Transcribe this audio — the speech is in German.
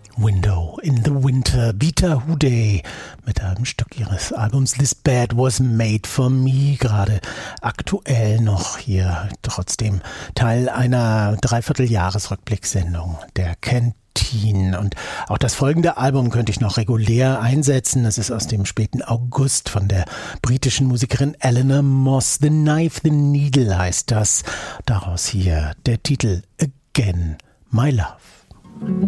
Window in the Winter, Beta Houday mit einem Stück ihres Albums This Bed Was Made For Me, gerade aktuell noch hier, trotzdem Teil einer Dreivierteljahresrückblicksendung der Canteen. Und auch das folgende Album könnte ich noch regulär einsetzen. Es ist aus dem späten August von der britischen Musikerin Eleanor Moss. The Knife, the Needle heißt das. Daraus hier der Titel Again, My Love.